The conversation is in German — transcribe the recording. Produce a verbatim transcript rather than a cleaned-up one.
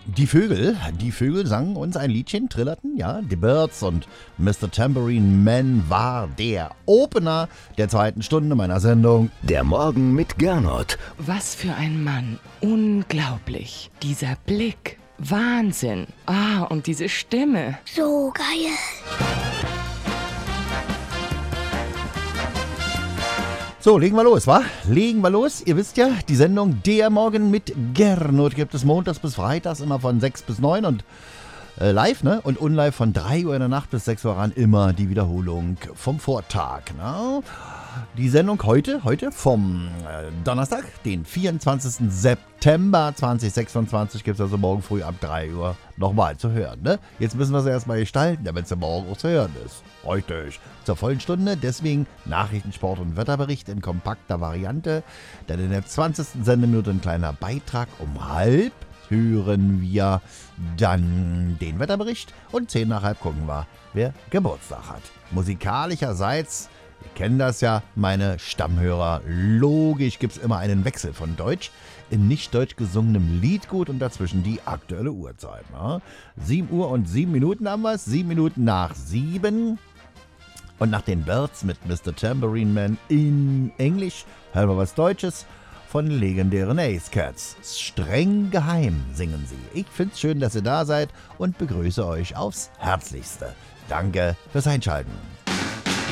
Die Vögel, die Vögel sangen uns ein Liedchen, trillerten, ja, die Birds und Mister Tambourine Man war der Opener der zweiten Stunde meiner Sendung. Der Morgen mit Gernot. Was für ein Mann. Unglaublich. Dieser Blick. Wahnsinn. Ah, und diese Stimme. So geil. So, legen wir los, wa? Legen wir los. Ihr wisst ja, die Sendung Der Morgen mit Gernot gibt es montags bis freitags immer von sechs bis neun und äh, live, ne? Und unlive von drei Uhr in der Nacht bis sechs Uhr ran immer die Wiederholung vom Vortag, ne? Die Sendung heute, heute vom äh, Donnerstag, den vierundzwanzigsten September zweitausendsechsundzwanzig, gibt es also morgen früh ab drei Uhr nochmal zu hören, ne? Jetzt müssen wir es erstmal gestalten, damit es ja morgen auch zu hören ist. Richtig. Zur vollen Stunde, deswegen Nachrichten, Sport und Wetterbericht in kompakter Variante. Dann in der zwanzigsten Sendeminute ein kleiner Beitrag um halb hören wir dann den Wetterbericht und zehn nach halb gucken wir, wer Geburtstag hat. Musikalischerseits, ihr kennt das ja, meine Stammhörer, logisch gibt es immer einen Wechsel von Deutsch in nicht deutsch gesungenem Liedgut und dazwischen die aktuelle Uhrzeit. Ne? sieben Uhr und sieben Minuten haben wir es, sieben Minuten nach sieben. Und nach den Birds mit Mister Tambourine Man in Englisch hören wir was Deutsches von legendären Ace Cats. Streng geheim singen sie. Ich find's schön, dass ihr da seid und begrüße euch aufs Herzlichste. Danke fürs Einschalten.